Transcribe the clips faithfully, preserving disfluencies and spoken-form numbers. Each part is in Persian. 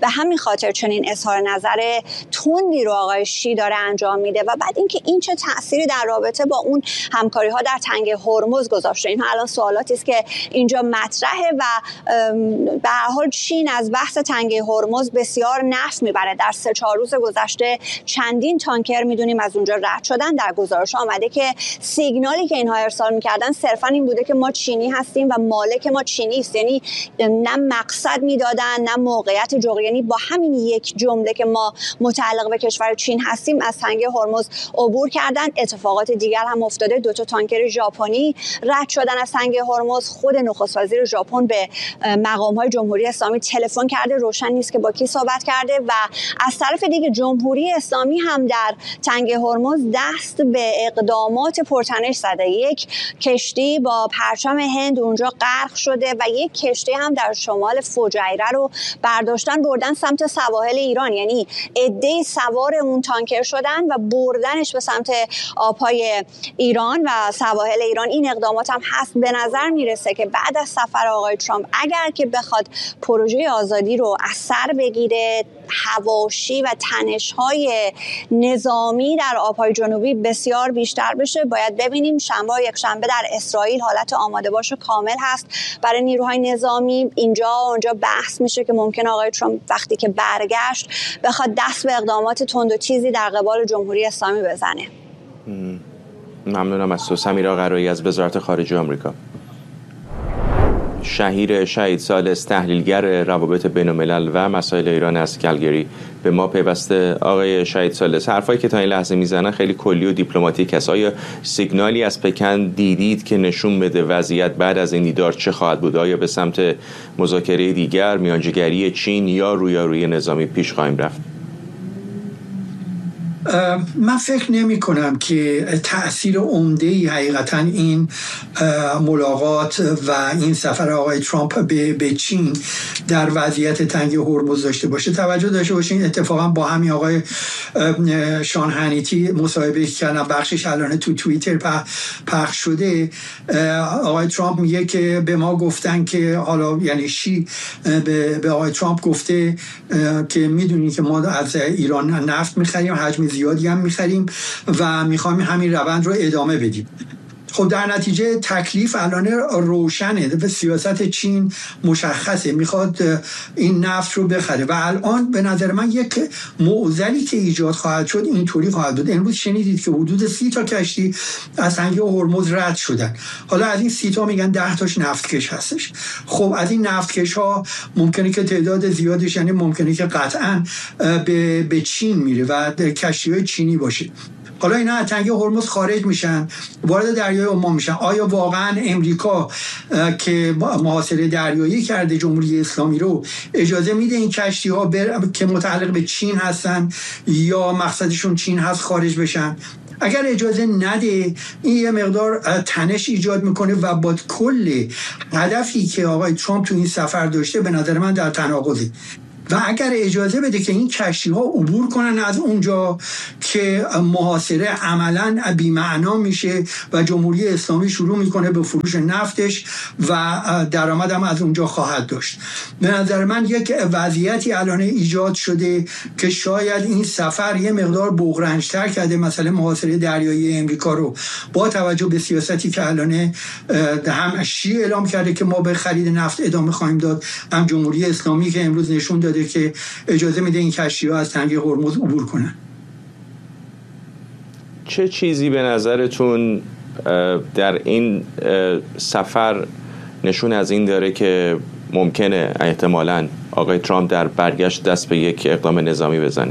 به همین خاطر چنین اظهار نظر تندی رو آقای شی داره انجام میده. و بعد اینکه این چه تأثیری در رابطه با اون همکاری ها در تنگه هرمز گذاشته، این الان سوالاتی است که اینجا مطرحه و به هر حال چین از بحث تنگه هرمز بسیار نفع میبره. در سه چهار روز گذشته چندین تانکر میدونیم از اونجا رد شدن. در گزارش آمده که سیگنالی که اینها ارسال میکردن صرفا این بوده که ما چینی هستیم و مالک ما چینی است، یعنی نه مقصد میدادن نه موقعیت جغرافیایی، یعنی با همین یک جمله که ما متعلق به کشور چین هستیم از تنگه هرمز عبور کردن. اتفاقات دیگر هم افتاده، دو تا تانکر ژاپنی رد شدن از تنگه هرمز. خود نخست وزیر ژاپن به مقام‌های جمهوری اسلامی تلفن کرده، روشن نیست که با کی صحبت کرده. و از طرف دیگه جمهوری اسلامی هم در تنگه هرمز دست به اقدامات پرتنش زده. یک کشتی با پرچم هند اونجا غرق شده و یک کشتی هم در شمال فجیره رو برداشتن بردن سمت سواحل ایران، یعنی عده‌ای سوار اون تانکر شدن و بردنش به سمت آبهای ایران و سواحل ایران. این اقدامات هم هست. به نظر میرسه که بعد از سفر آقای ترامپ اگر که بخواد پروژه آزادی رو از سر بگیره، حواشی و تنش‌های نظامی در آبهای جنوبی بسیار بیشتر بشه. باید ببینیم شنبه و یک شنبه در اسرائیل حالت آماده باش کامل هست برای نیروهای نظامی. اینجا اونجا بحث میشه که ممکن آقای ترامپ وقتی که برگشت بخواد دست به اقدامات تند و تیزی در قبال جمهوری اسلامی بزنه. ممنونم از تو سمیرا قرایی از وزارت خارجه آمریکا. شهیر شهید ثالث، تحلیلگر روابط بین الملل و مسائل ایران از کلگری به ما پیوسته. آقای شهید ثالث، حرفایی که تا این لحظه میزنن خیلی کلی و دیپلماتیک است. آیا سیگنالی از پکن دیدید که نشون بده وضعیت بعد از این دیدار چه خواهد بود؟ آیا به سمت مذاکره دیگر، میانجیگری چین یا رویارویی نظامی پیش خواهیم رفت؟ من فکر نمی کنم که تأثیر عمده‌ای حقیقتا این ملاقات و این سفر آقای ترامپ به, به چین در وضعیت تنگه هرمز داشته باشه. توجه داشته باشین اتفاقا با همین آقای شان هنیتی مصاحبه کردن، بخشش الان تو توییتر پخش شده. آقای ترامپ میگه که به ما گفتن که حالا یعنی شی به, به آقای ترامپ گفته که میدونی که ما از ایران نفت میخریم، حجم زیادی هم میخریم و میخوایم همین روند رو ادامه بدیم. خب در نتیجه تکلیف الان روشنه و سیاست چین مشخصه، میخواد این نفت رو بخره و الان به نظر من یک معضلی که ایجاد خواهد شد اینطوری خواهد بود. امروز شنیدید که حدود سی تا کشتی از تنگه هرمز رد شدن. حالا از این سی تا میگن ده تاش نفتکش هستش. خب از این نفتکش ها ممکنه که تعداد زیادش، یعنی ممکنه که قطعا به, به چین میره و کشتی های چینی باشه. حالا اینا از تنگه هرمز خارج میشن، وارد دریای عمان میشن. آیا واقعا امریکا که محاصره دریایی کرده جمهوری اسلامی رو اجازه میده این کشتی ها که متعلق به چین هستن یا مقصدشون چین هست خارج بشن؟ اگر اجازه نده این یه مقدار تنش ایجاد میکنه و با کل هدفی که آقای ترامپ تو این سفر داشته به نظر من در تناقضه. و اگر اجازه بده که این کشتی ها عبور کنن از اونجا که محاصره عملاً بی‌معنا میشه و جمهوری اسلامی شروع میکنه به فروش نفتش و درآمد هم از اونجا خواهد داشت. به نظر من یک وضعیتی الان ایجاد شده که شاید این سفر یه مقدار بغرنج‌تر کرده مثلا محاصره دریایی امریکا رو، با توجه به سیاستی که الان هم شی اعلام کرده که ما به خرید نفت ادامه خواهیم داد، هم جمهوری اسلامی که امروز نشون داده که اجازه میده این کشتی‌ها از تنگه هرمز عبور کنن. چه چیزی به نظرتون در این سفر نشون از این داره که ممکنه احتمالاً آقای ترامپ در برگشت دست به یک اقدام نظامی بزنه؟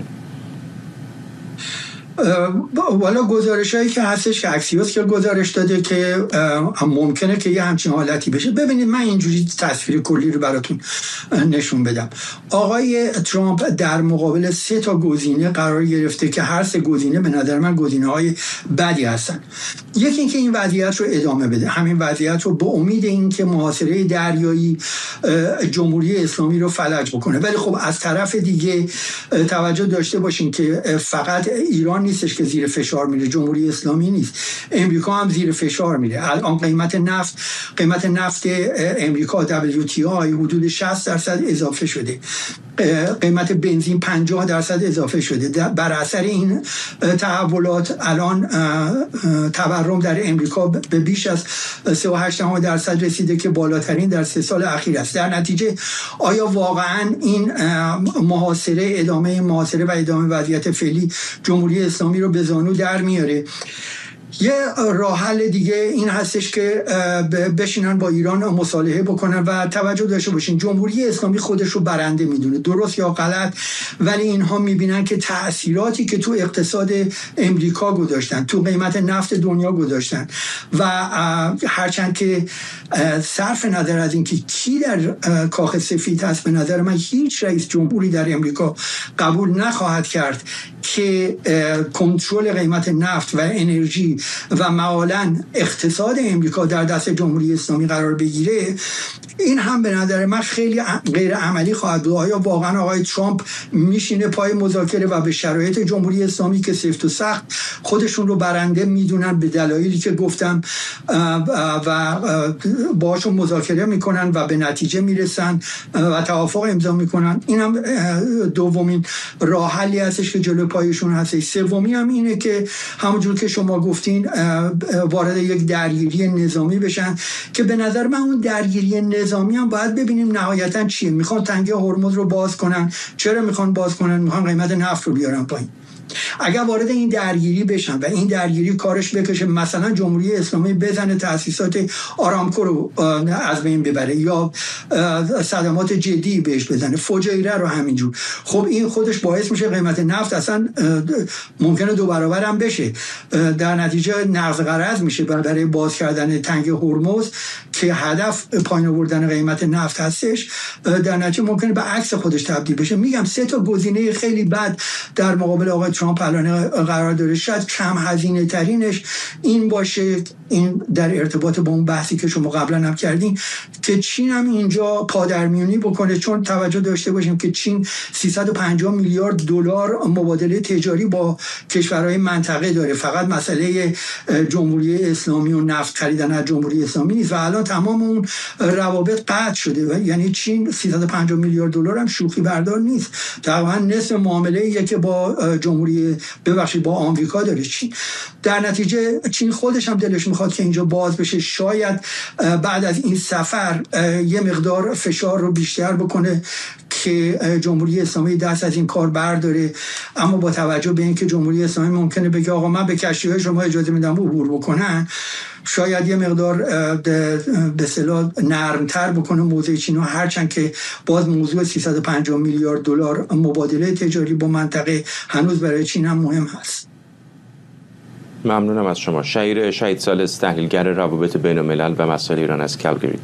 والا گزارش هایی که هستش که اکسیوس که گزارش داده که ممکنه که یه همچین حالتی بشه. ببینید من اینجوری تصویر کلی رو براتون نشون بدم. آقای ترامپ در مقابل سه تا گزینه قرار گرفته که هر سه گزینه به نظر من گزینه های بدی هستن. یکی اینکه این وضعیت رو ادامه بده، همین وضعیت رو با امید اینکه محاصره دریایی جمهوری اسلامی رو فلج بکنه. ولی خب از طرف دیگه توجه داشته باشین که فقط ایران نیستش که زیر فشار میره، جمهوری اسلامی نیست، امریکا هم زیر فشار میره. الان قیمت نفت قیمت نفت امریکا دبلیو تی آی حدود شصت درصد اضافه شده. قیمت بنزین پنجاه درصد اضافه شده. بر اثر این تحولات الان تورم در امریکا به بیش از سه و هشت دهم درصد رسیده که بالاترین در سه سال اخیر است. در نتیجه آیا واقعا این محاصره ادامه محاصره و ادامه وضعیت فعلی جمهوری اسلامی رو به زانو در میاره؟ یه راه حل دیگه این هستش که بشینن با ایران مصالحه بکنن و توجه داشته باشین جمهوری اسلامی خودش رو برنده میدونه، درست یا غلط، ولی اینها میبینن که تأثیراتی که تو اقتصاد امریکا گذاشتن، تو قیمت نفت دنیا گذاشتن و هرچند که صرف نظر از اینکه کی در کاخ سفید هست، به نظر من هیچ رئیس جمهوری در امریکا قبول نخواهد کرد که کنترل قیمت نفت و انرژی و معالاً اقتصاد امریکا در دست جمهوری اسلامی قرار بگیره. این هم به نظر من خیلی غیر عملی خواهد بود. آیا واقعا آقای ترامپ میشینه پای مذاکره و به شرایط جمهوری اسلامی که سفت و سخت خودشون رو برنده میدونن به دلایلی که گفتم و باشون مذاکره میکنن و به نتیجه میرسن و توافق امضا میکنن؟ این هم دومین راه حلی هستش که جلو پایشون هستش. سومی هم اینه که همونجور که شما گفتین وارد یک درگیری نظامی بشن که به نظر من اون درگیری نظامی هم باید ببینیم نهایتاً چیه. میخوان تنگه هرمز رو باز کنن. چرا میخوان باز کنن؟ میخوان قیمت نفت رو بیارن پایین. اگر وارد این درگیری بشن و این درگیری کارش بکشه مثلا جمهوری اسلامی بزنه تأسیسات آرامکو رو از بین ببره یا صدمات جدی بهش بزنه، فجایع رو همینجور، خب این خودش باعث میشه قیمت نفت اصلا ممکنه دو برابر هم بشه. در نتیجه نقض قراض میشه برای باز کردن تنگه هرمز که هدف پایین آوردن قیمت نفت هستش. در نتیجه ممکنه به عکس خودش تبدیل بشه. میگم سه تا گزینه خیلی بد در مقابل آقای ترامپ الان قرار داره. شاید کم هزینه ترینش این باشه، این در ارتباط با اون بحثی که شما قبلا هم کردین، که چین هم اینجا پادرمیونی بکنه، چون توجه داشته باشیم که چین سیصد و پنجاه میلیارد دلار مبادله تجاری با کشورهای منطقه داره. فقط مسئله جمهوری اسلامی و نفت خریدن از جمهوری اسلامی نیست و الان تمام اون روابط قطع شده و یعنی چین سیصد و پنجاه میلیارد دلار هم شوخی بردار نیست. تقریبا نصف معامله که با جمهوری ببخشید با آمریکا داره چین. در نتیجه چین خودش هم دلش میخواد که اینجا باز بشه. شاید بعد از این سفر یه مقدار فشار رو بیشتر بکنه که جمهوری اسلامی دست از این کار برداره، اما با توجه به اینکه جمهوری اسلامی ممکنه بگه آقا من به کشتی‌های شما اجازه میدم عبور بکنن، شاید یه مقدار به اصطلاح نرمتر بکنه موضوع چین، هرچند که باز موضوع سیصد و پنجاه میلیارد دلار مبادله تجاری با منطقه هنوز برای چین هم مهم هست. ممنونم از شما. شهیر شهید ثالث، تحلیلگر روابط بین الملل و مسائل ایران از کلگری.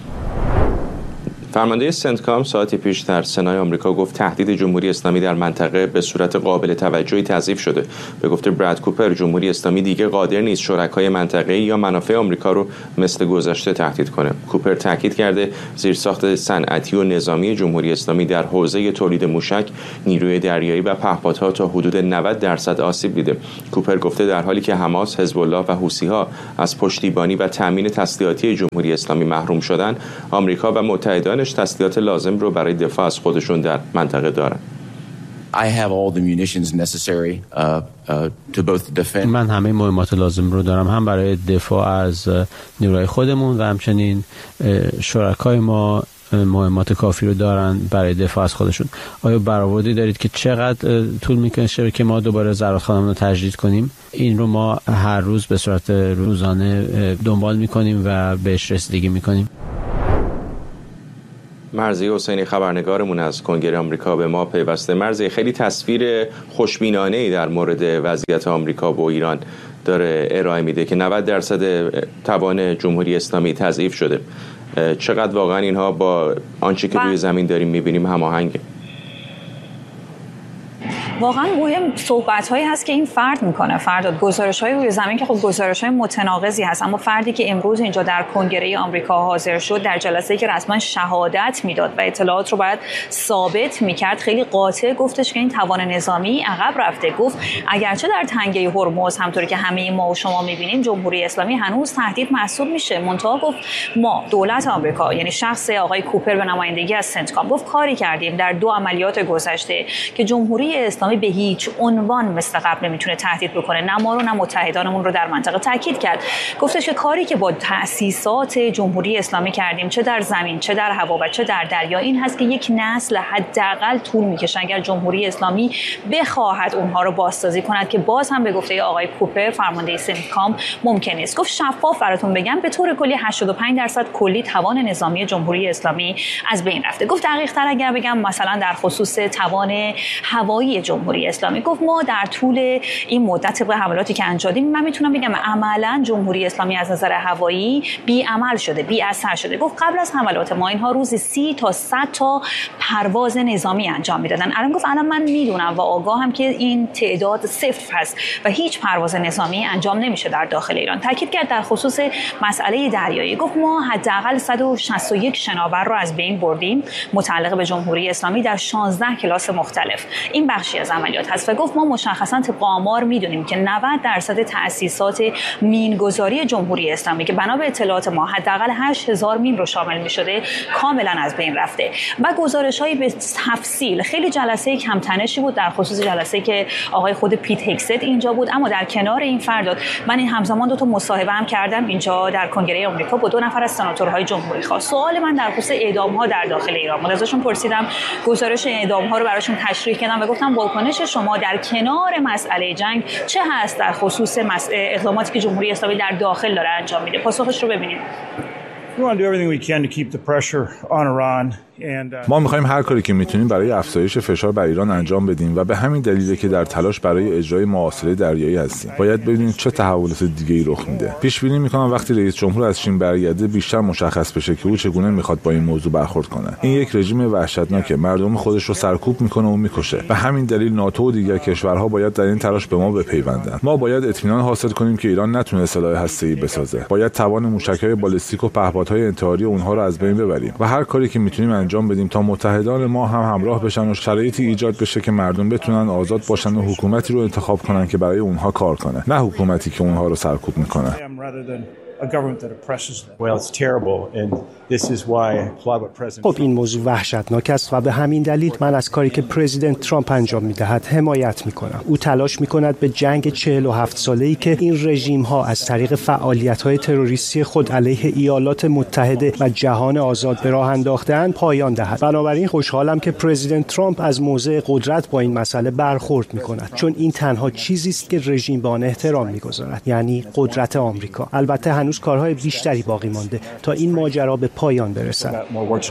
فرمانده سنتکام ساعتی پیش در سنای آمریکا گفت تهدید جمهوری اسلامی در منطقه به صورت قابل توجهی تضعیف شده. به گفته براد کوپر جمهوری اسلامی دیگه قادر نیست شرکای منطقه‌ای یا منافع آمریکا رو مثل گذشته تهدید کنه. کوپر تاکید کرده زیرساخت صنعتی و نظامی جمهوری اسلامی در حوزه تولید موشک، نیروی دریایی و پهپادها تا حدود نود درصد آسیب دیده. کوپر گفته در حالی که حماس، حزب الله و حوثی‌ها از پشتیبانی و تامین تسلیحاتی جمهوری اسلامی محروم شدن، آمریکا و متحدان تسلیحات لازم رو برای دفاع از خودشون در منطقه دارن. I have all the munitions necessary uh, uh, to both defend. من همه مهمات لازم رو دارم، هم برای دفاع از نیروهای خودمون و همچنین شرکای ما مهمات کافی رو دارن برای دفاع از خودشون. آیا برآوردی دارید که چقدر طول می‌کشه که ما دوباره زرادخانه‌مون رو تجدید کنیم؟ این رو ما هر روز به صورت روزانه دنبال می‌کنیم و بهش رسیدگی می‌کنیم. مرضیه حسینی خبرنگارمون از کنگره آمریکا به ما پیوسته. مرضیه، خیلی تصویر خوشبینانه‌ای در مورد وضعیت آمریکا با ایران داره ارائه میده که نود درصد توان جمهوری اسلامی تضعیف شده. چقدر واقعا اینها با آنچه که روی زمین داریم میبینیم هماهنگه؟ واقعا مهم صحبت‌هایی هست که این فرد میکنه. فرد گزارش‌های روی زمین که خب گزارش‌های متناقضی هست، اما فردی که امروز اینجا در کنگره آمریکا حاضر شد در جلسه‌ای که رسما شهادت میداد و اطلاعات رو باید ثابت میکرد، خیلی قاطع گفتش که این توان نظامی عقب رفته. گفت اگرچه در تنگه هرمز همونطوری که همه ما و شما می‌بینیم جمهوری اسلامی هنوز تهدید محسوب میشه، منتها گفت ما دولت آمریکا، یعنی شخص آقای کوپر به نمایندگی از سنتکام، گفت کاری کردیم در دو عملیات گذشته که جمهوری اسلامی به هیچ عنوان مثل قبل نمیتونه تهدید بکنه، نه ما رو نه متحدانمون رو در منطقه. تاکید کرد گفتش که کاری که با تأسیسات جمهوری اسلامی کردیم، چه در زمین چه در هوا و چه در دریا، این هست که یک نسل حداقل طول میکشه اگر جمهوری اسلامی بخواهد اونها رو بازسازی کند، که باز هم به گفته آقای کوپر فرمانده سنتکام ممکن است. گفت شفاف براتون بگم به طور کلی هشتاد و پنج درصد کلی توان نظامی جمهوری اسلامی از بین رفته. گفت دقیق تر اگر بگم مثلا در خصوص توان هوایی جمهوری اسلامی، گفت ما در طول این مدت طبق حملاتی که انجام دادیم من میتونم بگم عملا جمهوری اسلامی از نظر هوایی بی عمل شده، بی اثر شده. گفت قبل از حملات ما اینها روزی سی تا صد تا پرواز نظامی انجام میدادن. الان گفت الان من میدونم و آگاهم که این تعداد صفر هست و هیچ پرواز نظامی انجام نمیشه در داخل ایران. تاکید کرد در خصوص مسئله دریایی، گفت ما حداقل صد و شصت و یک شناور رو از بین بردیم متعلق به جمهوری اسلامی در شانزده کلاس مختلف. این بخشی از عملیات هست و گفت ما مشخصا طبق آمار میدونیم که نود درصد تأسیسات مینگذاری جمهوری اسلامی که بنا به اطلاعات ما حداقل هشت هزار مین رو شامل میشده کاملا از بین رفته. و گزارش‌های به تفصیل، خیلی جلسه کم تنشی بود در خصوص جلسه‌ای که آقای خود پیت هگست اینجا بود، اما در کنار این فرداد من این همزمان دو تا مصاحبه هم کردم اینجا در کنگره آمریکا با دو نفر از سناتورهای جمهوری خواه. سوال من در خصوص اعدام‌ها در داخل ایران بود. ازشون پرسیدم، گزارش اعدام‌ها رو براشون تشریح کردم و گفتم واکنش شما در کنار مسئله جنگ چه هست در خصوص اقداماتی که جمهوری اسلامی در داخل داره انجام میده. پاسخش رو ببینید. ما می‌خوایم هر کاری که میتونیم برای افزایش فشار بر ایران انجام بدیم و به همین دلیله که در تلاش برای اجرای محاصره دریایی هستیم. باید ببینیم چه تحولات دیگه‌ای رخ میده. پیش بینی می‌کنم وقتی رئیس جمهور از چین برگرده بیشتر مشخص بشه که او چگونه می‌خواد با این موضوع برخورد کنه. این یک رژیم وحشتناکه، مردم خودش رو سرکوب می‌کنه و می‌کشه. به همین دلیل ناتو و دیگر کشورها باید در این تلاش به ما بپیوندن. ما باید اطمینان حاصل کنیم که ایران نتونه سلاح هسته‌ای بسازه. باید توان موشک‌های بالستیک و پهپادهای انتحاری اونها رو از بین ببریم و هر کاری که می‌تونیم انجام بدیم تا متحدان ما هم همراه بشن و شرایطی ایجاد بشه که مردم بتونن آزاد باشن و حکومتی رو انتخاب کنن که برای اونها کار کنه، نه حکومتی که اونها رو سرکوب میکنه. خب این موضوع وحشتناک است و به همین دلیل من از کاری که پرزیدنت ترامپ انجام میدهد حمایت میکنم. او تلاش میکند به جنگ چهل و هفت ساله‌ای که این رژیم ها از طریق فعالیت‌های تروریستی خود علیه ایالات متحده و جهان آزاد به راه انداخته‌اند پایان دهد. بنابراین خوشحالم که پرزیدنت ترامپ از موضع قدرت با این مسئله برخورد میکند، چون این تنها چیزی است که رژیم به آن احترام میگذارد، یعنی قدرت آمریکا. البته هنوز کارهای بیشتری باقی مانده تا این ماجرا به پایان برسد.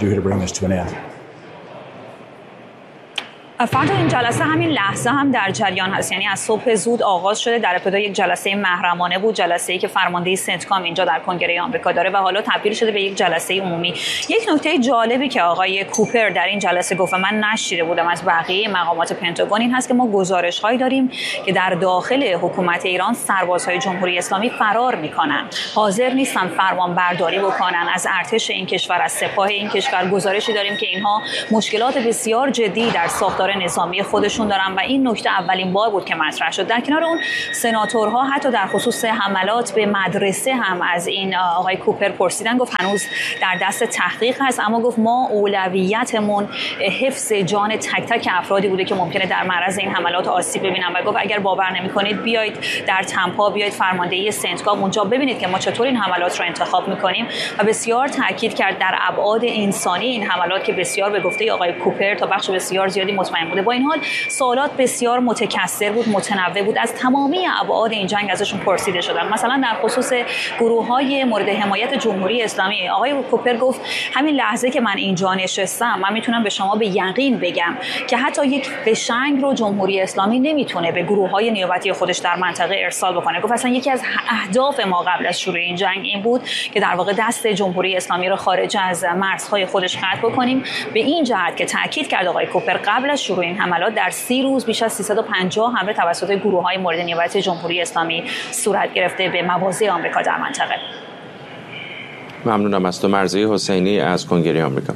فردا این جلسه همین لحظه هم در جریان هست، یعنی از صبح زود آغاز شده. در ابتدا یک جلسه محرمانه بود، جلسه‌ای که فرمانده سنتکام اینجا در کنگره آمریکا داره و حالا تبدیل شده به یک جلسه عمومی. یک نکته جالبی که آقای کوپر در این جلسه گفت و من نشیده بودم از بقیه مقامات پنتاگون این هست که ما گزارش‌هایی داریم که در داخل حکومت ایران سربازهای جمهوری اسلامی فرار می‌کنن، حاضر نیستن فرمانبرداری بکنن از ارتش این کشور، از سپاه این کشور. گزارشی داریم که اینها مشکلات بسیار جدی در ساختار نظامی خودشون دارن و این نکته اولین بار بود که مطرح شد. در کنار اون سناتورها حتی در خصوص حملات به مدرسه هم از این آقای کوپر پرسیدن. گفت هنوز در دست تحقیق هست، اما گفت ما اولویتمون حفظ جان تک تک افرادی بوده که ممکنه در معرض این حملات آسیب ببینن و گفت اگر باور نمی‌کنید بیایید در تمپا، بیایید فرماندهی سنتکام اونجا ببینید که ما چطور این حملات رو انتخاب می‌کنیم. و بسیار تاکید کرد در ابعاد انسانی این حملات که بسیار به گفته آقای کوپر تا بخش بسیار زیادی مطمئن بوده. با این حال سوالات بسیار متکثر بود، متنوع بود، از تمامی ابعاد این جنگ ازشون پرسیده شدن. مثلا در خصوص گروه‌های مورد حمایت جمهوری اسلامی آقای کوپر گفت همین لحظه که من اینجا نشستم من میتونم به شما به یقین بگم که حتی یک فشنگ رو جمهوری اسلامی نمیتونه به گروه‌های نیابتی خودش در منطقه ارسال بکنه. گفت اصلا یکی از اهداف ما قبل از شروع این جنگ این بود که در واقع دست جمهوری اسلامی رو خارج از مرزهای خودش قطع بکنیم. به این جهت که تاکید کرد آقای کوپر قبل از شروع این حملات در سی روز بیش از سیصد و پنجاه حمله توسط گروه‌های مورد نیابت جمهوری اسلامی صورت گرفته به مواضع آمریکا در منطقه. ممنونم از تو مرضیه حسینی از کنگره آمریکا.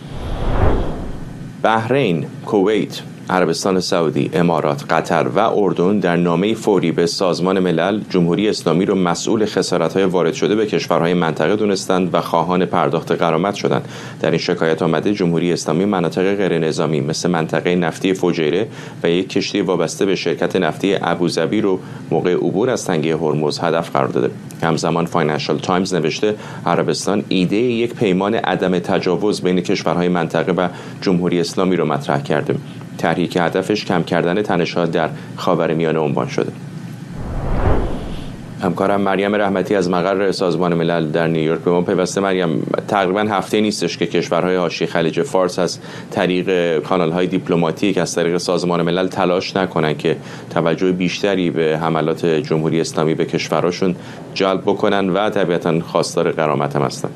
بحرین، کویت، عربستان سعودی، امارات، قطر و اردن در نامه فوری به سازمان ملل جمهوری اسلامی را مسئول خسارت‌های وارد شده به کشورهای منطقه دونستند و خواهان پرداخت غرامت شدند. در این شکایت آمده جمهوری اسلامی مناطق غیر نظامی مثل منطقه نفتی فجیره و یک کشتی وابسته به شرکت نفتی ابوظبی رو موقع عبور از تنگه هرمز هدف قرار داده. همزمان فاینانشال تایمز نوشته عربستان ایده یک پیمان عدم تجاوز بین کشورهای منطقه و جمهوری اسلامی رو مطرح کرده. طرحی که هدفش کم کردن تنش‌ها در خاورمیانه عنوان شده. همکارم مریم رحمتی از مقر سازمان ملل در نیویورک به ما پیوسته. مریم، تقریبا هفته نیستش که کشورهای حاشیه خلیج فارس از طریق کانال‌های دیپلماتیک از طریق سازمان ملل تلاش نکنن که توجه بیشتری به حملات جمهوری اسلامی به کشورهاشون جلب بکنن و طبیعتاً خواستار غرامت هم هستن.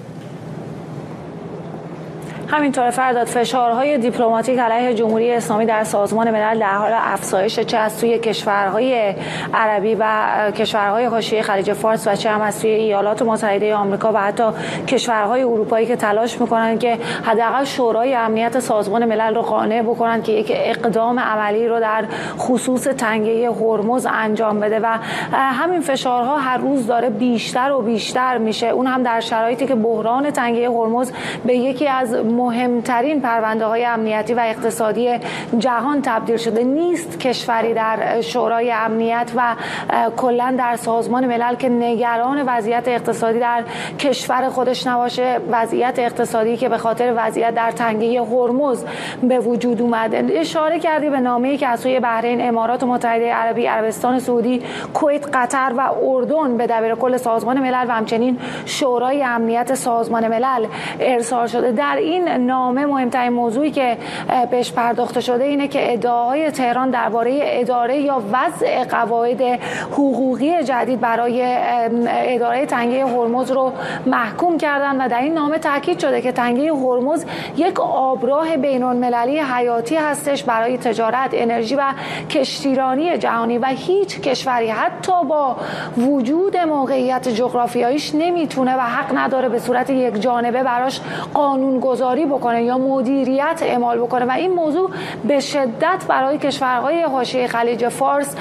همینطور فرداد فشارهای دیپلماتیک علیه جمهوری اسلامی در سازمان ملل در حال افزایش، چه از سوی کشورهای عربی و کشورهای حاشیه خلیج فارس و چه هم از سوی ایالات متحده آمریکا و حتی کشورهای اروپایی که تلاش میکنن که حداقل شورای امنیت سازمان ملل رو قانع بکنن که یک اقدام عملی رو در خصوص تنگه هرمز انجام بده و همین فشارها هر روز داره بیشتر و بیشتر میشه، اون هم در شرایطی که بحران تنگه هرمز به یکی از مهمترین پرونده های امنیتی و اقتصادی جهان تبدیل شده. نیست کشوری در شورای امنیت و کلا در سازمان ملل که نگران وضعیت اقتصادی در کشور خودش نباشه، وضعیت اقتصادی که به خاطر وضعیت در تنگه هرمز به وجود اومده. اشاره کردی به نامه‌ای که از سوی بحرین، امارات متحده عربی، عربستان سعودی، کویت، قطر و اردن به دبیرکل سازمان ملل و همچنین شورای امنیت سازمان ملل ارسال شده. در این نامه مهمترین موضوعی که بهش پرداخته شده اینه که ادعاهای تهران درباره اداره یا وضع قواعد حقوقی جدید برای اداره تنگه هرمز رو محکوم کردن و در این نامه تاکید شده که تنگه هرمز یک آبراه بین‌المللی حیاتی هستش برای تجارت، انرژی و کشتیرانی جهانی و هیچ کشوری حتی با وجود موقعیت جغرافیاییش نمیتونه و حق نداره به صورت یک جانبه براش قانون گذاری بکنه یا مدیریت اعمال بکنه و این موضوع به شدت برای کشورهای حاشیه خلیج فارس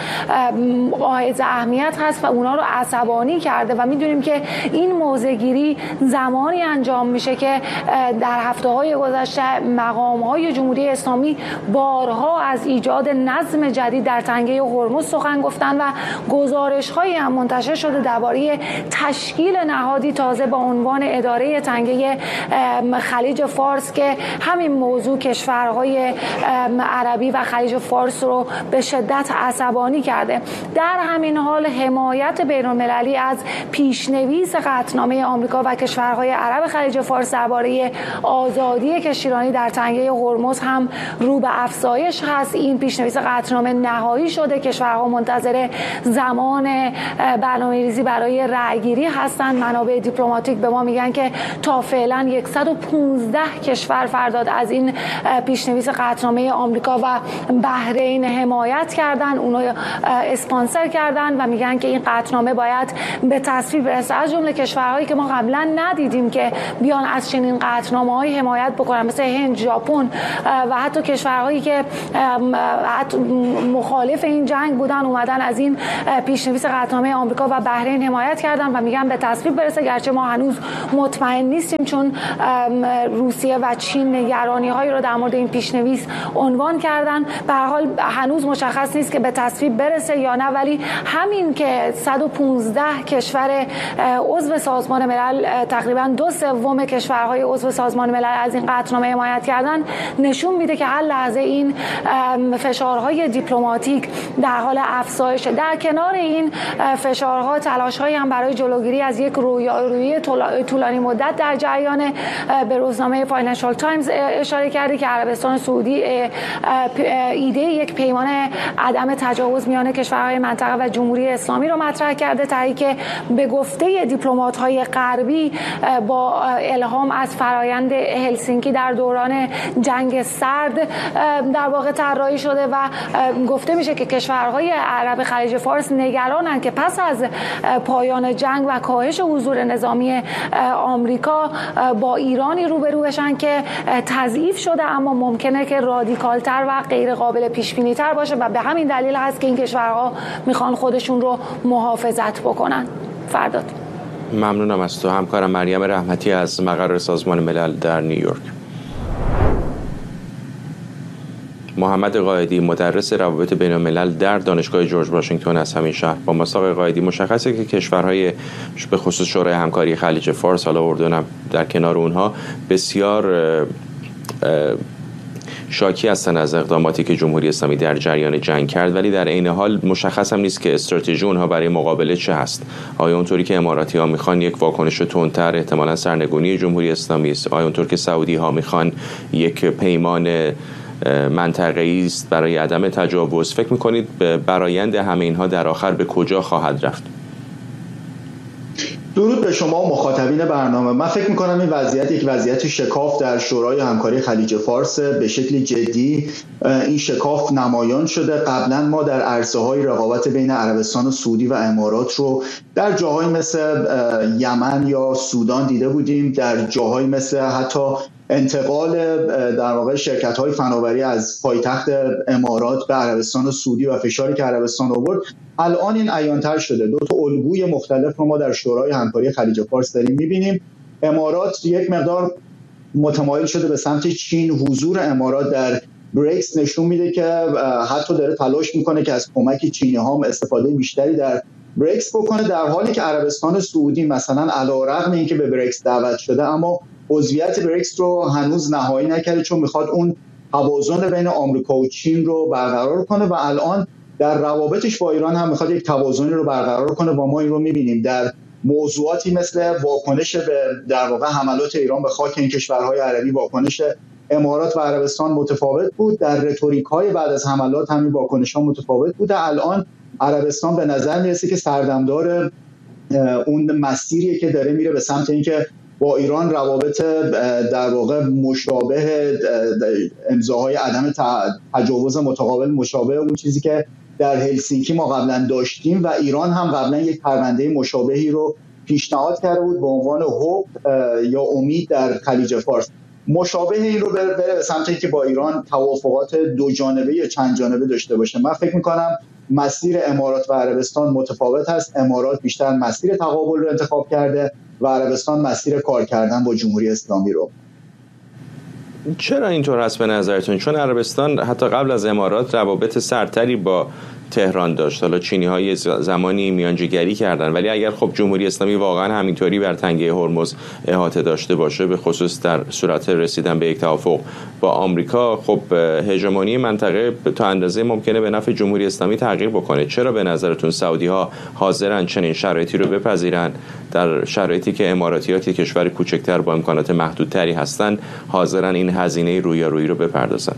حائز اهمیت هست و اونا رو عصبانی کرده و میدونیم که این موضع‌گیری زمانی انجام میشه که در هفته‌های گذشته مقام‌های جمهوری اسلامی بارها از ایجاد نظم جدید در تنگه هرمز سخن گفتن و گزارش‌هایی هم منتشر شده درباره تشکیل نهادی تازه با عنوان اداره تنگه خلیج فارس که همین موضوع کشورهای عربی و خلیج فارس رو به شدت عصبانی کرده. در همین حال حمایت بین‌المللی از پیشنویس قطعنامه آمریکا و کشورهای عرب خلیج فارس درباره آزادی کشتیرانی در تنگه هرمز هم رو به افزایش هست. این پیشنویس قطعنامه نهایی شده، کشورها منتظر زمان برنامه‌ریزی برای رأی‌گیری هستند. منابع دیپلماتیک به ما میگن که تا فعلا صد و پانزده کشور فرداد از این پیشنویس قطعنامه آمریکا و بحرین حمایت کردن، اونو اسپانسر کردن و میگن که این قطعنامه باید به تصویب برسه. از جمله کشورهایی که ما قبلا ندیدیم که بیان از چنین قطعنامه‌های حمایت بکنن مثل هند، ژاپن و حتی کشورهایی که حتی مخالف این جنگ بودن اومدن از این پیشنویس قطعنامه آمریکا و بحرین حمایت کردن و میگن به تصویب برسه، گرچه ما هنوز مطمئن نیستیم چون روسیه و چین نگرانی‌هایی رو در مورد این پیشنویس عنوان کردن. به هر حال هنوز مشخص نیست که به تصویب برسه یا نه، ولی همین که صد و پانزده کشور عضو سازمان ملل، تقریبا دو سوم کشورهای عضو سازمان ملل از این قطعنامه حمایت کردن، نشون میده که هر لحظه این فشارهای دیپلماتیک در حال افزایشه. در کنار این فشارها تلاش‌هایی هم برای جلوگیری از یک رویارویی طولانی مدت در جریان. به روزنامه فاینانشال تایمز اشاره کرده که عربستان سعودی ایده یک پیمان عدم تجاوز میان کشورهای منطقه و جمهوری اسلامی رو مطرح کرده، تا اینکه به گفته دیپلمات‌های غربی با الهام از فرایند هلسینکی در دوران جنگ سرد در واقع طراحی شده و گفته میشه که کشورهای عرب خلیج فارس نگرانند که پس از پایان جنگ و کاهش حضور نظامی آمریکا با ایرانی روبرو بشن که تضعیف شده اما ممکنه که رادیکالتر و غیر قابل پیش بینی تر باشه و به همین دلیل هست که این کشورها میخوان خودشون رو محافظت بکنن. فرداد. ممنونم از تو. همکارم مریم رحمتی از مقر سازمان ملل در نیویورک. محمد قائدی مدرس روابط بین الملل در دانشگاه جورج واشنگتن از همین شهر با ما. آقای قائدی، مشخصه که کشورهای به خصوص شورای همکاری خلیج فارس، حالا اردن هم در کنار اونها، بسیار شاکی هستن از اقداماتی که جمهوری اسلامی در جریان جنگ کرد، ولی در عین حال مشخص هم نیست که استراتژی اونها برای مقابله چه هست. آیا اونطوری که اماراتی ها میخوان یک واکنش تندتر، احتمالاً سرنگونی جمهوری اسلامی است؟ آیا اونطور که سعودی ها میخوان یک پیمان منطقه‌ای است برای عدم تجاوز؟ فکر میکنید برآیند همه اینها در آخر به کجا خواهد رفت؟ درود به شما و مخاطبین برنامه. من فکر میکنم این وضعیت یک وضعیت شکاف در شورای همکاری خلیج فارس به شکل جدی این شکاف نمایان شده. قبلا ما در عرصه‌های رقابت بین عربستان و سعودی و امارات رو در جاهای مثل یمن یا سودان دیده بودیم، در جاهای مثل حتی انتقال در واقع شرکت‌های فناوری از پایتخت امارات به عربستان و سعودی و فشاری که عربستان آورد. الان این عیان‌تر شده. دو تا الگوی مختلف رو ما در شورای همکاری خلیج فارس داریم می‌بینیم. امارات یک مقدار متمایل شده به سمت چین. حضور امارات در بریکس نشون میده که حتی داره تلاش میکنه که از کمک چینی ها استفاده بیشتری در بریکس بکنه، در حالی که عربستان سعودی مثلا علیرغم اینکه به بریکس دعوت شده اما عضویت بریکس رو هنوز نهایی نکرده، چون میخواد اون توازن بین آمریکا و چین رو برقرار کنه و الان در روابطش با ایران هم میخواد یک توازنی رو برقرار کنه و ما این رو میبینیم در موضوعاتی مثل واکنش به در واقع حملات ایران به خاک این کشورهای عربی. واکنش امارات و عربستان متفاوت بود، در رتوریک‌های بعد از حملات همین واکنش‌ها متفاوت بوده. الان عربستان به نظر میرسه که سردمدار اون مسیریه که داره میره به سمت اینکه با ایران روابط در واقع مشابه امضاهای عدم تجاوز متقابل مشابه اون چیزی که در هلسینکی ما قبلا داشتیم و ایران هم قبلا یک پرونده مشابهی رو پیشنهاد کرده بود به عنوان هوب یا امید در خلیج فارس. مشابه این رو بره به سمت اینکه با ایران توافقات دو جانبه یا چند جانبه داشته باشه. من فکر می‌کنم مسیر امارات و عربستان متفاوت هست. امارات بیشتر مسیر تقابل رو انتخاب کرده و عربستان مسیر کار کردن با جمهوری اسلامی رو. چرا اینطور هست به نظرتون؟ چون عربستان حتی قبل از امارات روابط سرتری با تهران داشت. حالا چینی‌ها زمانی میانجیگری کردن، ولی اگر خب جمهوری اسلامی واقعا همینطوری بر تنگه هرمز احاطه داشته باشه، به خصوص در صورت رسیدن به یک توافق با آمریکا، خب هژمونی منطقه تا اندازه ممکنه به نفع جمهوری اسلامی تغییر بکنه. چرا به نظرتون سعودی‌ها حاضرن چنین شرایطی رو بپذیرن در شرایطی که اماراتی‌ها که کشور کوچکتر با امکانات محدودتری هستن حاضرن این هزینه رویارویی رو بپردازن؟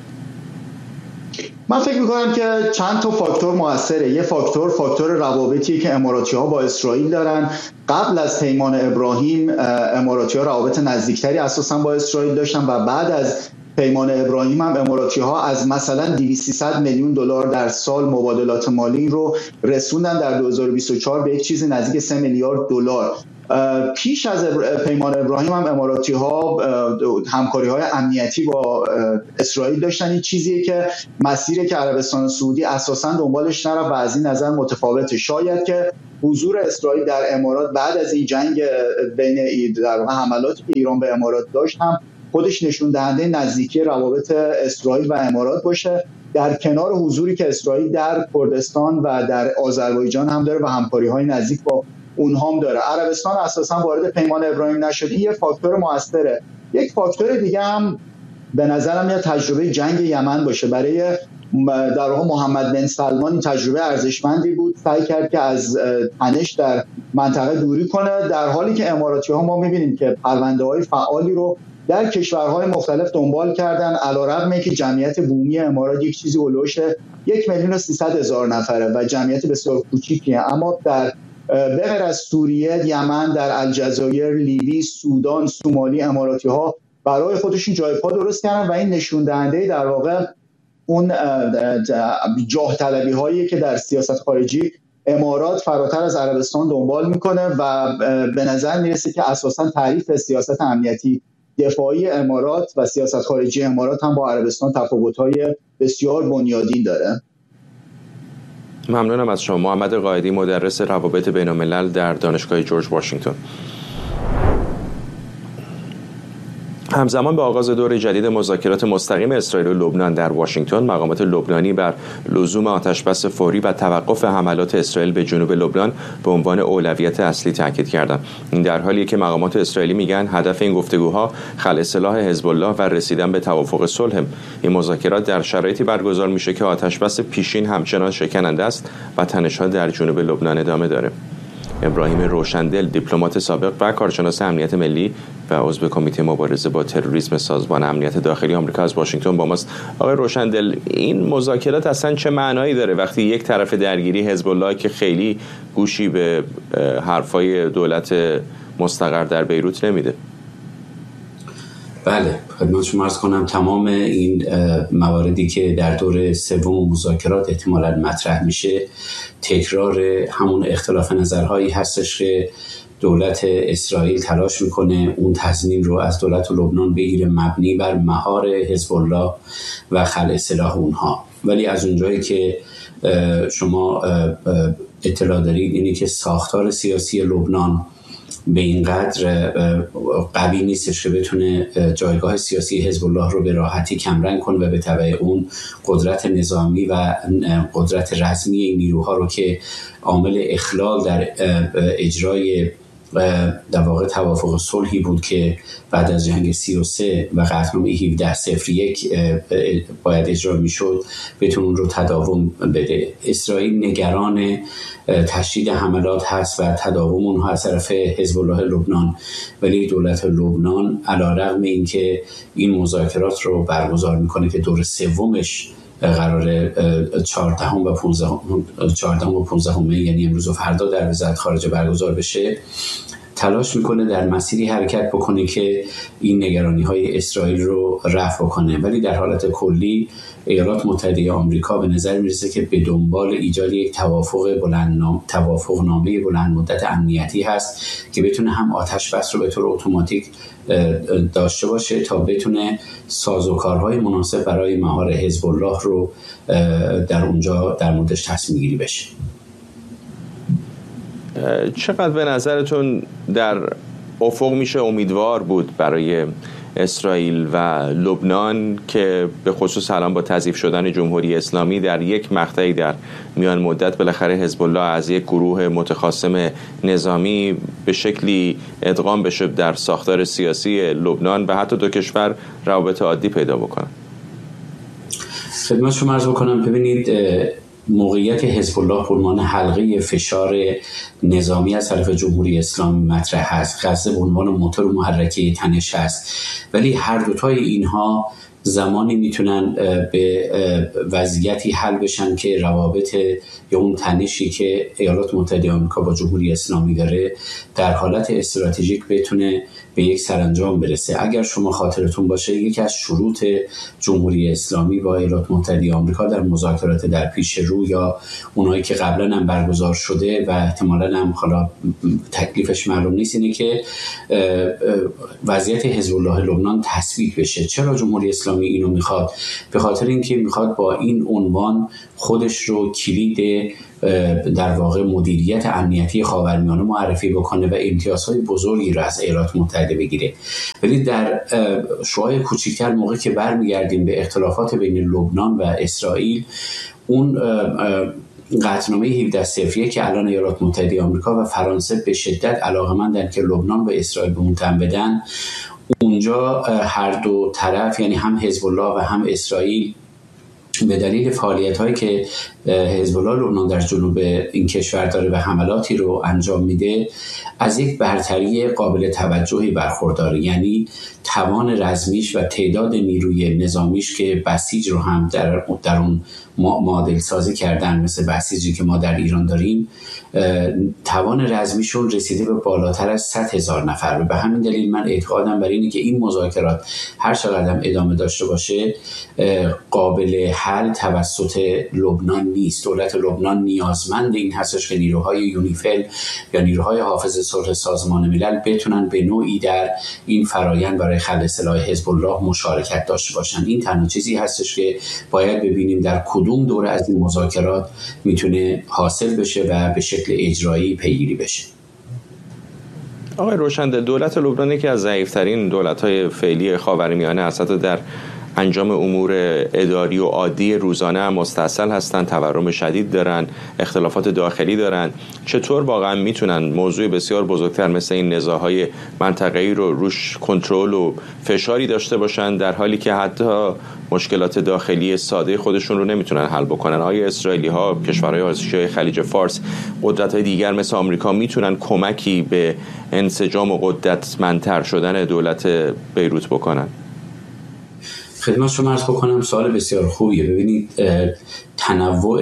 من فکر میکنم که چند تا فاکتور موثره. یه فاکتور فاکتور روابطی که اماراتی‌ها با اسرائیل دارن. قبل از پیمان ابراهیم اماراتی‌ها روابط نزدیکتری اساساً با اسرائیل داشتن و بعد از پیمان ابراهیم هم اماراتی‌ها از مثلا دویست سیصد میلیون دلار در سال مبادلات مالی رو رسوندن در دو هزار و بیست و چهار به یک چیز نزدیک سه میلیارد دلار. پیش از پیمان ابراهیم هم اماراتی ها همکاری های امنیتی با اسرائیل داشتن. این چیزیه که مسیری که عربستان سعودی اساساً دنبالش نرفت و از این نظر متفاوته. شاید که حضور اسرائیل در امارات بعد از این جنگ بین در واقع حملاتی که ایران به امارات داشت هم خودش نشون دهنده نزدیکی روابط اسرائیل و امارات باشه، در کنار حضوری که اسرائیل در کردستان و در آذربایجان هم داره و همکاری‌های نزدیک با اونها هم داره. عربستان اساساً وارد پیمان ابراهیم نشد. این یه فاکتور موثره. یک فاکتور دیگه هم به نظرم میاد تجربه جنگ یمن باشه. برای در واقع محمد بن سلمان این تجربه ارزشمندی بود. سعی کرد که از تنش در منطقه دوری کنه، در حالی که اماراتی‌ها ما می‌بینیم که پرونده‌های فعالی رو در کشورهای مختلف دنبال کردن، علیرغم اینکه جمعیت بومی امارات یک چیزی اولوش یک میلیون و سیصد هزار نفره و جمعیت بسیار کوچیکیه، اما در به غیر از سوریه، یمن، در الجزایر، لیبی، سودان، سومالی، اماراتی ها برای خودشون جای پا درست کردن و این نشون دهنده در واقع اون جاه طلبی هایی که در سیاست خارجی امارات فراتر از عربستان دنبال میکنه و به نظر میرسه که اساسا تعریف سیاست امنیتی دفاعی امارات و سیاست خارجی امارات هم با عربستان تفاوت‌های بسیار بنیادین داره. ممنونم از شما. محمد قائدی، مدرس روابط بین‌الملل در دانشگاه جورج واشنگتن. همزمان با آغاز دور جدید مذاکرات مستقیم اسرائیل و لبنان در واشنگتن، مقامات لبنانی بر لزوم آتشبس فوری و توقف حملات اسرائیل به جنوب لبنان به عنوان اولویت اصلی تاکید کردند. این در حالیه که مقامات اسرائیلی میگن هدف این گفتگوها خلع سلاح حزب الله و رسیدن به توافق صلح. این مذاکرات در شرایطی برگزار میشه که آتشبس پیشین همچنان شکننده است و تنش‌ها در جنوب لبنان ادامه داره. ابراهیم روشندل، دیپلمات سابق و کارشناس امنیت ملی و عضو کمیته مبارزه با تروریسم سازمان امنیت داخلی آمریکا از واشنگتن با ماست. آقای روشندل، این مذاکرات اصلا چه معنایی داره وقتی یک طرف درگیری حزب الله که خیلی گوشی به حرفای دولت مستقر در بیروت نمیده؟ بله، خدمت شما عرض کنم تمام این مواردی که در دور سوم مذاکرات احتمالاً مطرح میشه تکرار همون اختلاف نظرهایی هستش که دولت اسرائیل تلاش میکنه اون تضمین رو از دولت لبنان بگیره مبنی بر مهار حزب الله و خلع سلاح اونها. ولی از اونجایی که شما اطلاع دارید اینی که ساختار سیاسی لبنان به این قدر قوی نیستش که بتونه جایگاه سیاسی حزب الله رو به راحتی کمرنگ کنه و به تبع اون قدرت نظامی و قدرت رسمی این نیروها رو که عامل اخلال در اجرای در واقع توافق صلحی بود که بعد از جنگ سی و سه و قطعنامه هفده صفر یک باید اجرا میشد بتون اون رو تداوم بده. اسرائیل نگران تشدید حملات هست و تداوم اونها از طرف حزب الله لبنان، ولی دولت لبنان علیرغم اینکه این مذاکرات رو برگزار میکنه که دور سومش قرار چهاردهم و پانزدهم چهاردهم و پانزدهم می یعنی امروز و فردا در وزارت خارجه برگزار بشه، تلاش میکنه در مسیری حرکت بکنه که این نگرانی های اسرائیل رو رفع بکنه، ولی در حالت کلی ایالات متحده آمریکا به نظر میرسه که به دنبال ایجاد یک توافق بلند توافق نامه بلند مدت امنیتی هست که بتونه هم آتش بس رو به طور اتوماتیک داشته باشه تا بتونه سازوکارهای مناسب برای مهار حزب الله رو در اونجا در موردش تصمیم گیری بشه. چقدر به نظرتون در افق میشه امیدوار بود برای اسرائیل و لبنان که به خصوص الان با تضعیف شدن جمهوری اسلامی در یک مقطعی در میان مدت بالاخره حزب الله از یک گروه متخاصم نظامی به شکلی ادغام بشه در ساختار سیاسی لبنان و حتی دو کشور روابط عادی پیدا بکنن؟ خدمت شما عرض بکنم، ببینید موقعیت حزب الله به عنوان حلقه فشار نظامی از طرف جمهوری اسلامی مطرح است. غزه به عنوان موتور محرکه تنش است، ولی هر دوتای اینها زمانی میتونن به وضعیتی حل بشن که روابط یا اون تنشی که ایالات متحده آمریکا با جمهوری اسلامی داره در حالت استراتژیک بتونه به یک سرانجام برسه. اگر شما خاطرتون باشه یکی از شروط جمهوری اسلامی با ایالات متحده آمریکا در مذاکرات در پیش رو یا اونایی که قبلا هم برگزار شده و احتمالاً هم حالا تکلیفش معلوم نیست اینه که وضعیت حزب الله لبنان تثبیت بشه. چرا جمهوری اسلامی اینو میخواد؟ به خاطر اینکه میخواد با این عنوان خودش رو کلید در واقع مدیریت امنیتی خاورمیانه معرفی بکنه و امتیازهای بزرگی رو از ایالات متحده بگیره. ولی در شعاع کوچکتر موقع که برمیگردیم به اختلافات بین لبنان و اسرائیل، اون قطعنامه هفده صفر یک که الان ایالات متحده آمریکا و فرانسه به شدت علاقه‌مندن که لبنان و اسرائیل به اون تن بدن، اونجا هر دو طرف یعنی هم حزب الله و هم اسرائیل به دلیل فعالیت‌هایی که حزب الله لبنان در جنوب این کشور داره و حملاتی رو انجام میده از یک برتری قابل توجهی برخورداره. یعنی توان رزمیش و تعداد نیروی نظامیش که بسیج رو هم در در اون معادل سازی کردن، مثل بسیجی که ما در ایران داریم، توان رزمیشون رسیده به بالاتر از صد هزار نفر. و به همین دلیل من اعتقادم بر اینه که این مذاکرات هر چقدر ادامه داشته باشه قابل حل توسط لبنان نیست. دولت لبنان نیازمند این هستش که نیروهای یونیفیل یا نیروهای حافظ صلح سازمان ملل بتونن به نوعی در این فرایند برای خلع سلاح حزب الله مشارکت داشته باشن. این تنها چیزی هستش که باید ببینیم در کدوم دوره از این مذاکرات میتونه حاصل بشه و به شکل اجرایی پیگیری بشه. آقای روشندل، دولت لبنان یکی از ضعیف‌ترین دولت‌های فعلی خاورمیانه است. حتی در انجام امور اداری و عادی روزانه هم مستعصل هستن، تورم شدید دارن، اختلافات داخلی دارن. چطور واقعا میتونن موضوع بسیار بزرگتر مثل این نزاع‌های منطقه‌ای رو روش کنترل و فشاری داشته باشن، در حالی که حتی مشکلات داخلی ساده خودشون رو نمیتونن حل بکنن؟ آیا اسرائیلی‌ها، کشورهای آسیای خلیج فارس، قدرت‌های دیگر مثل آمریکا میتونن کمکی به انسجام و قدرتمندتر شدن دولت بیروت بکنن؟ خدمت شما عرض بکنم سوال بسیار خوبیه. ببینید تنوع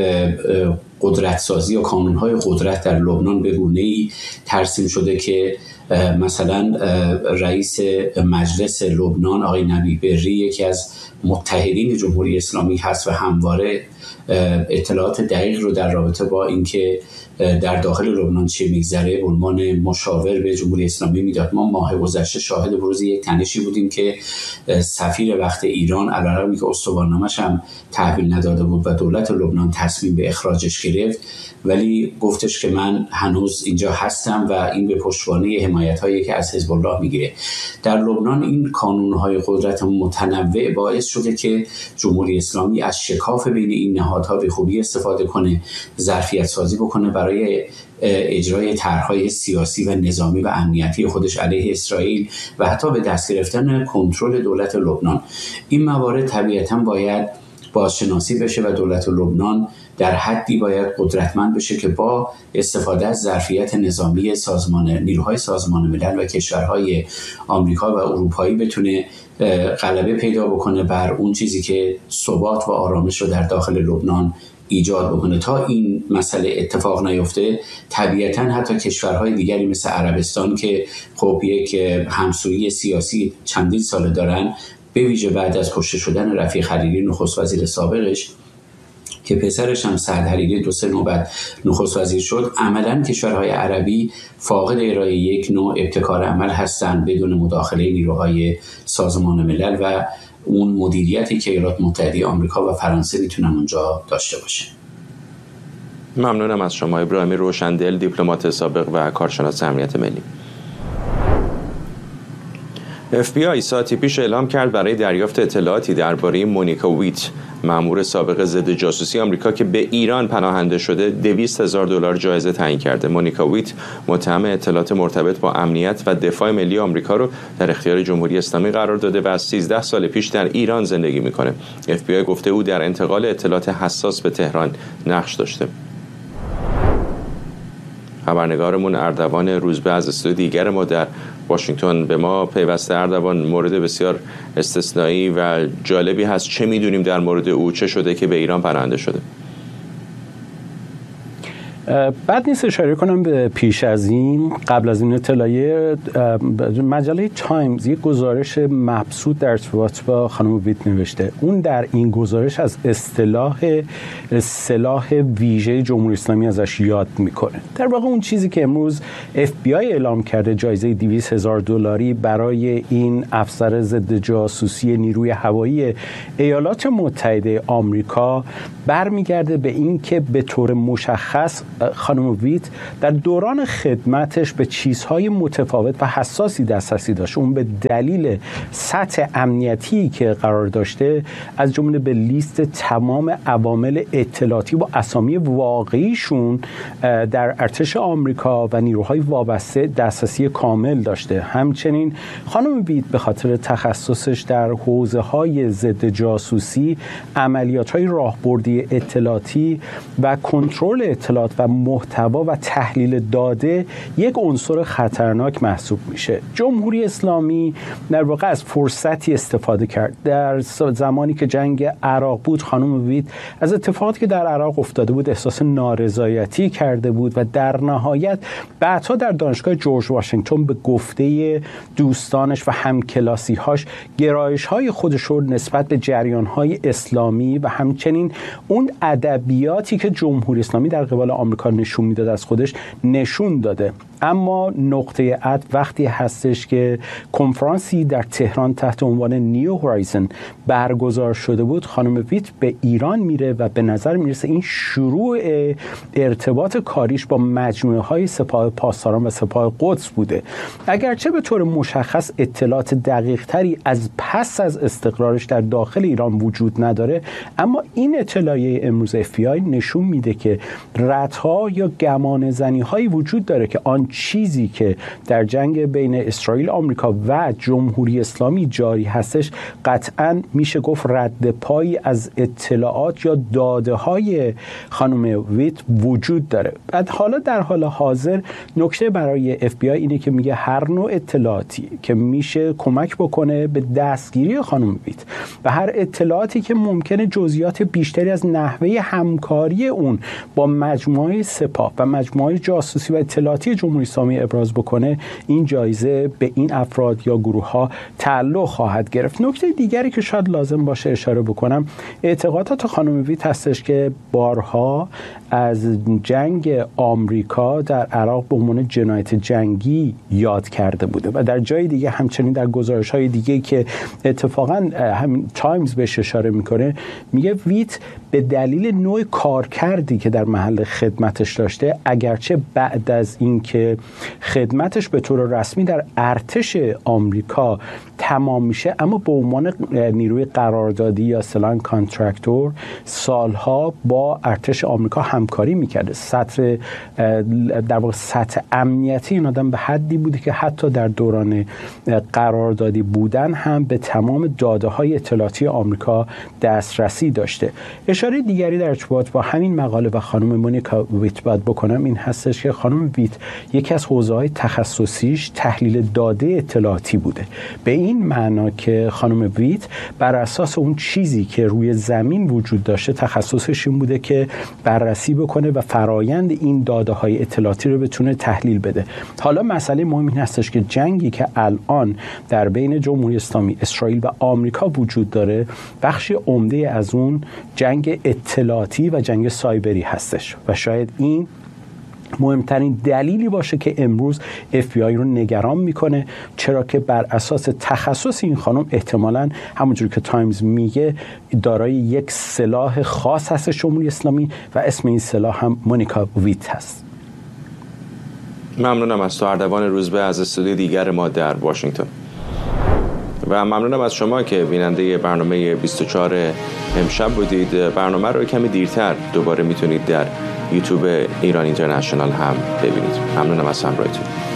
قدرت سازی یا کانون‌های قدرت در لبنان به گونه‌ای ترسیم شده که مثلا رئیس مجلس لبنان آقای نبی بری یکی از متحدین جمهوری اسلامی هست و همواره اطلاعات دقیق رو در رابطه با اینکه در داخل لبنان چه میگذره به عنوان مشاور به جمهوری اسلامی میداد. ما ماه گذشته شاهد بروز یک تنشی بودیم که سفیر وقت ایران علیرغم که استوارنامه‌اش هم تحویل نداده بود و دولت لبنان تصمیم به اخراجش گرفت، ولی گفتش که من هنوز اینجا هستم و این به پشتوانه حمایت‌هایی که از حزب الله میگیره. در لبنان این کانون‌های قدرت متنوع باعث شده که جمهوری اسلامی از شکاف بین این نهادها به خوبی استفاده کنه، ظرفیت سازی بکنه برای اجرای طرح‌های سیاسی و نظامی و امنیتی خودش علیه اسرائیل و حتی به دست گرفتن کنترل دولت لبنان. این موارد طبیعتاً باید بازشناسی بشه و دولت لبنان در حدی باید قدرتمند بشه که با استفاده از ظرفیت نظامی سازمان نیروهای سازمان ملل و کشورهای آمریکا و اروپایی بتونه غلبه پیدا بکنه بر اون چیزی که ثبات و آرامش رو در داخل لبنان ایجاد بکنه. تا این مسئله اتفاق نیفته طبیعتاً حتی کشورهای دیگری مثل عربستان که خب یک همسویی سیاسی چندین ساله دارن، به ویژه بعد از کشته شدن رفیق حریری نخست وزیر سابقش که پسرش هم سعد حریری دو سه نوبت نخست وزیر شد، عملاً کشورهای عربی فاقد ارائه یک نوع ابتکار عمل هستند بدون مداخله نیروهای سازمان ملل و اون مدیریتی که ایالات متحده آمریکا و فرانسه میتونن اونجا داشته باشه. ممنونم از شما ابراهیم روشندل، دیپلمات سابق و کارشناس امنیت ملی. اف بی آی ساعتی پیش اعلام کرد برای دریافت اطلاعاتی درباره مونیکا ویت، مأمور سابق ضد جاسوسی آمریکا که به ایران پناهنده شده، دویست هزار دلار جایزه تعیین کرده. مونیکا ویت متهم اطلاعات مرتبط با امنیت و دفاع ملی آمریکا رو در اختیار جمهوری اسلامی قرار داده و از سیزده سال پیش در ایران زندگی میکنه. اف بی آی گفته او در انتقال اطلاعات حساس به تهران نقش داشته. خبرنگارمون اردوان روزبه از استودیو دیگر ما در واشنگتن به ما پیوسته. اردوان، مورد بسیار استثنایی و جالبی هست، چه میدونیم در مورد او؟ چه شده که به ایران پناهنده شده؟ بعد نیست اشاره کنم به پیش از این، قبل از این اطلاعیه مجله تایمز یک گزارش مبسوط در ارتباط با خانم ویت نوشته. اون در این گزارش از اصطلاح سلاح ویژه جمهوری اسلامی ازش یاد میکنه. در واقع اون چیزی که امروز اف بی آی اعلام کرده، جایزه دویست هزار دلاری برای این افسر ضد جاسوسی نیروی هوایی ایالات متحده آمریکا، برمیگرده به این که به طور مشخص خانم ویت در دوران خدمتش به چیزهای متفاوت و حساسی دسترسی داشت. اون به دلیل سطح امنیتی که قرار داشته، از جمله به لیست تمام عوامل اطلاعاتی و اسامی واقعیشون در ارتش آمریکا و نیروهای وابسته دسترسی کامل داشته. همچنین خانم ویت به خاطر تخصصش در حوزه‌های ضد جاسوسی، عملیات‌های راهبردی اطلاعاتی و کنترل اطلاعات و و محتوا و تحلیل داده یک عنصر خطرناک محسوب میشه. جمهوری اسلامی در واقع از فرصتی استفاده کرد. در زمانی که جنگ عراق بود خانم ویت از اتفاقاتی که در عراق افتاده بود احساس نارضایتی کرده بود و در نهایت بعدها در دانشگاه جورج واشنگتن به گفته دوستانش و همکلاسی‌هاش گرایش‌های خودش رو نسبت به جریان‌های اسلامی و همچنین اون ادبیاتی که جمهوری اسلامی در قبال آمریکا نشون میداد از خودش نشون داده. اما نقطه عطف وقتی هستش که کنفرانسی در تهران تحت عنوان نیو هورایزن برگزار شده بود، خانم ویت به ایران میره و به نظر میرسه این شروع ارتباط کاریش با مجموعه های سپاه پاسداران و سپاه قدس بوده. اگرچه به طور مشخص اطلاعات دقیق تری از پس از استقرارش در داخل ایران وجود نداره، اما این اطلاعیه امروز اف بی آی نشون میده که ردها یا گمان زنی هایی وجود داره که آن چیزی که در جنگ بین اسرائیل آمریکا و جمهوری اسلامی جاری هستش قطعاً میشه گفت رد پایی از اطلاعات یا داده های خانم ویت وجود داره. بعد حالا در حال حاضر نکته برای اف بی آی اینه که میگه هر نوع اطلاعاتی که میشه کمک بکنه به دستگیری خانم ویت و هر اطلاعاتی که ممکنه جزئیات بیشتری از نحوه همکاری اون با مجموعه سپاه و مجموعه جاسوسی و اطلاعاتی جمهوری اسلامی ابراز بکنه، این جایزه به این افراد یا گروه ها تعلق خواهد گرفت. نکته دیگری که شاید لازم باشه اشاره بکنم اعتقادات خانم ویت هستش که بارها از جنگ آمریکا در عراق به عنوان جنایت جنگی یاد کرده بوده و در جای دیگه همچنین در گزارش‌های دیگه که اتفاقاً همین تایمز بهش اشاره میکنه میگه ویت به دلیل نوع کارکردی که در محل خدمتش داشته، اگرچه بعد از اینکه خدمتش به طور رسمی در ارتش آمریکا تمام میشه، اما به عنوان نیروی قراردادی یا اصطلاحاً کانترکتور سالها با ارتش آمریکا همکاری میکرده. سطح در واقع سطح امنیتی این آدم به حدی بوده که حتی در دوران قراردادی بودن هم به تمام داده های اطلاعاتی آمریکا دسترسی داشته. اشاره دیگری در ارتباط با همین مقاله و خانم مونیکا ویت باید بکنم این هستش که خانم ویت یکی از حوزه‌های تخصصیش تحلیل داده اطلاعاتی بوده، به این معنا که خانم ویت بر اساس اون چیزی که روی زمین وجود داشته تخصصش این بوده که بررسی بکنه و فرایند این داده های اطلاعاتی رو بتونه تحلیل بده. حالا مسئله مهم این هستش که جنگی که الان در بین جمهوری اسلامی، اسرائیل و آمریکا وجود داره، بخش عمده از اون جنگ اطلاعاتی و جنگ سایبری هستش و شاید این مهمترین دلیلی باشه که امروز اف بی آی رو نگران میکنه، چرا که بر اساس تخصص این خانم احتمالاً همونجوری که تایمز میگه دارای یک سلاح خاص هست جمهوری اسلامی و اسم این سلاح هم مونیکا ویت هست. ممنونم از تو اردوان روزبه از استودیو دیگر ما در واشنگتن و ممنونم از شما که بیننده برنامه بیست و چهار امشب بودید. برنامه رو کمی دیرتر دوباره میتونید در یوتیوب ایران اینترنشنال هم ببینید. ممنونم از همراهیتون.